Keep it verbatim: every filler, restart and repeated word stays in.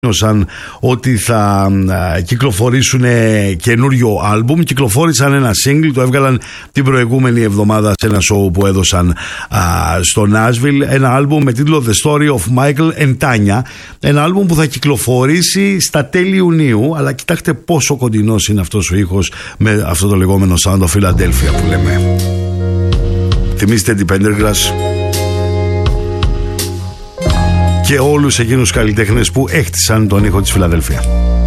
ανακοίνωσαν ότι θα κυκλοφορήσουν καινούριο άλμπουμ. Κυκλοφόρησαν ένα single, το έβγαλαν την προηγούμενη εβδομάδα σε ένα show που έδωσαν α, στο Nashville. Ένα άλμπουμ με τίτλο The Story of Michael and Tanya. Ένα άλμπουμ που θα κυκλοφορήσει στα τέλη Ιουνίου. Αλλά κοιτάξτε πόσο κοντινός είναι αυτός ο ήχος με αυτό το λεγόμενο Sound of Philadelphia που λέμε. Θυμίστε την Pendergrass και όλους εκείνους τους καλλιτέχνες που έχτισαν τον ήχο της Φιλαδέλφια.